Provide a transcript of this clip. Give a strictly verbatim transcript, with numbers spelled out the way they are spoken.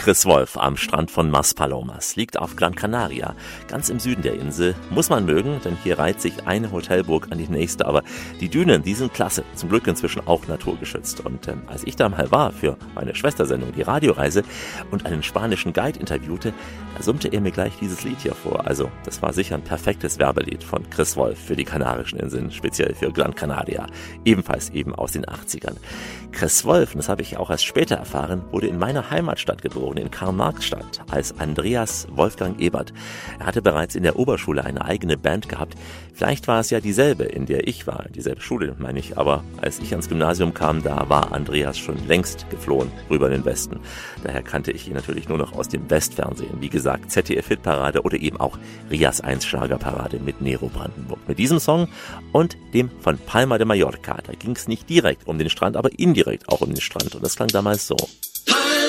Chris Wolf am Strand von Maspalomas liegt auf Gran Canaria, ganz im Süden der Insel. Muss man mögen, denn hier reiht sich eine Hotelburg an die nächste, aber die Dünen, die sind klasse, zum Glück inzwischen auch naturgeschützt. Und ähm, als ich da mal war für meine Schwestersendung, die Radioreise, und einen spanischen Guide interviewte, da summte er mir gleich dieses Lied hier vor. Also das war sicher ein perfektes Werbelied von Chris Wolf für die Kanarischen Inseln, speziell für Gran Canaria, ebenfalls eben aus den achtzigern. Chris Wolf, und das habe ich auch erst später erfahren, wurde in meiner Heimatstadt geboren, in Karl-Marx-Stadt, als Andreas Wolfgang Ebert. Er hatte bereits in der Oberschule eine eigene Band gehabt. Vielleicht war es ja dieselbe, in der ich war, dieselbe Schule, meine ich, aber als ich ans Gymnasium kam, da war Andreas schon längst geflohen rüber in den Westen. Daher kannte ich ihn natürlich nur noch aus dem Westfernsehen. Wie gesagt, Z D F-Hitparade oder eben auch Rias eins Schlagerparade mit Nero Brandenburg. Mit diesem Song und dem von Palma de Mallorca. Da ging es nicht direkt um den Strand, aber indirekt auch um den Strand. Und das klang damals so.